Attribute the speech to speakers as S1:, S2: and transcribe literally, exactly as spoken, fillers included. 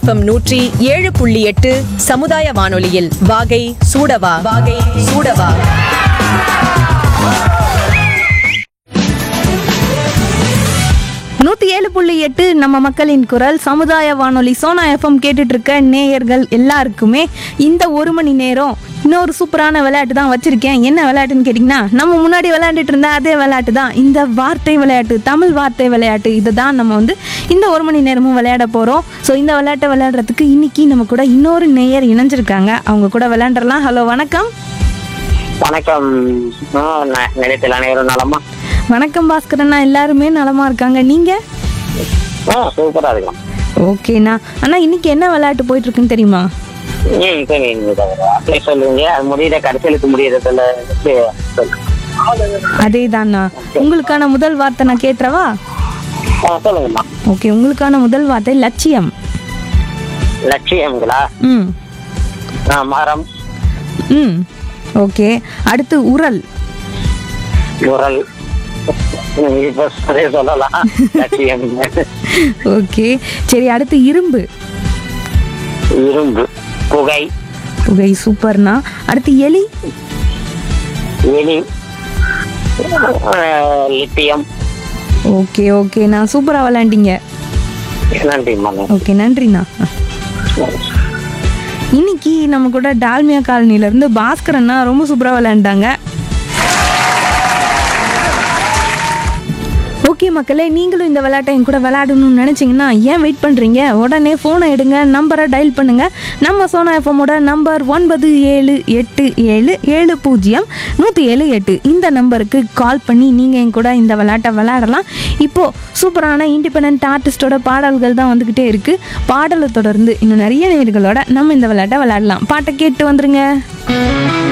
S1: FM நூற்றி ஏழு புள்ளி எட்டு சமுதாய வானொலியில் வாகை சூடவா வாகை சூடவா.
S2: நூற்றி ஏழு புள்ளி எட்டு நம்ம மக்களின் குரல் சமுதாய வானொலி சோனா எஃப்எம் கேட்டுட்டு இருக்க நேயர்கள் எல்லாருக்குமே இந்த ஒரு மணி நேரம் இன்னொரு சூப்பரான விளையாட்டு தான் வச்சுருக்கேன். என்ன விளையாட்டுன்னு கேட்டிங்கன்னா, நம்ம முன்னாடி விளையாண்டுட்டு இருந்த அதே விளையாட்டு தான், இந்த வார்த்தை விளையாட்டு, தமிழ் வார்த்தை விளையாட்டு. இதை தான் நம்ம வந்து இந்த ஒரு மணி நேரமும் விளையாட போகிறோம். ஸோ இந்த விளையாட்டை விளையாடுறதுக்கு இன்னைக்கு நம்ம கூட இன்னொரு நேயர் இணைஞ்சிருக்காங்க. அவங்க கூட விளையாண்டுறலாம். ஹலோ, வணக்கம்.
S3: வணக்கம். நிலையத்தில் அனைவரும் நலமா?
S2: வணக்கம் பாஸ்கரண்ணா, எல்லாருமே நலமா இருக்காங்க. நீங்கள்?
S3: ஆ சூப்பரா இருக்கும்.
S2: ஓகேண்ணா. அண்ணா, இன்னைக்கு என்ன விளையாட்டு போயிட்டு இருக்குன்னு தெரியுமா?
S3: ஏன் சரி, அப்படியே சொல்லுவீங்க. அது முடியல, கடைசியிலுக்கு முடியறதுல
S2: அதே தான்ண்ணா. உங்களுக்கான முதல் வார்த்தை நான் கேட்டுறவா?
S3: சொல்லுங்கம்மா.
S2: ஓகே, உங்களுக்கான முதல் வார்த்தை லட்சியம்.
S3: லட்சியங்களா?
S2: ம்
S3: ஆ, மரம்.
S2: ம் ஓகே. அடுத்து உரல்.
S3: உரல். இப்ப அதே சொல்லலாம். லட்சியம்.
S2: ஓகே சரி. அடுத்து இரும்பு.
S3: இரும்பு. புகை.
S2: புகை, சூப்பர்ண்ணா. அடுத்து எலி.
S3: எலி. லித்தியம்.
S2: ஓகே ஓகேண்ணா, சூப்பராக விளையாண்டீங்க.
S3: நன்றிம்மா.
S2: ஓகே, நன்றிண்ணா. இன்னைக்கு நம்ம கூட டால்மியா காலனிலேருந்து பாஸ்கரண்ணா ரொம்ப சூப்பராக விளையாண்டாங்க. ஓகே மக்களே, நீங்களும் இந்த விளையாட்டை என் கூட விளையாடணும்னு நினச்சிங்கன்னா ஏன் வெயிட் பண்ணுறீங்க? உடனே ஃபோனை எடுங்க, நம்பரை டயல் பண்ணுங்கள். நம்ம சோனா எஃப்எம்மோட நம்பர் ஒன்பது ஏழு எட்டு ஏழு ஏழு பூஜ்ஜியம் நூற்றி ஏழு எட்டு இந்த நம்பருக்கு கால் பண்ணி நீங்கள் என் கூட இந்த விளையாட்டை விளையாடலாம். இப்போது சூப்பரான இண்டிபெண்ட் ஆர்டிஸ்டோட பாடல்கள் தான் வந்துக்கிட்டே இருக்குது. பாடலை தொடர்ந்து இன்னும் நிறைய நேயர்களோட நம்ம இந்த விளையாட்டை விளையாடலாம். பாட்டை கேட்டு வந்துருங்க.